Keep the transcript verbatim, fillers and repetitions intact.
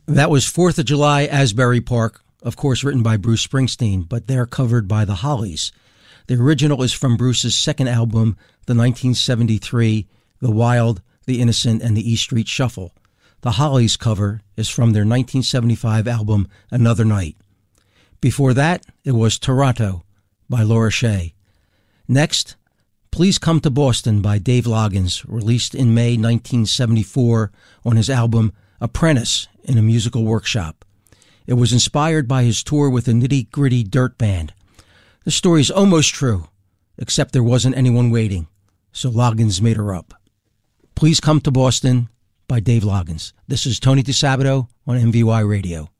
That was fourth of July, Asbury Park, of course written by Bruce Springsteen, but they're covered by the Hollies. The original is from Bruce's second album, the nineteen seventy-three, The Wild, The Innocent, and the E Street Shuffle. The Hollies cover is from their nineteen seventy-five album, Another Night. Before that, it was Toronto by Laura Shea. Next, Please Come to Boston by Dave Loggins, released in May nineteen seventy-four on his album Apprentice in a Musical Workshop. It was inspired by his tour with the Nitty Gritty Dirt Band. The story's almost true, except there wasn't anyone waiting, so Loggins made her up. Please Come to Boston by Dave Loggins. This is Tony DeSabato on M V Y Radio.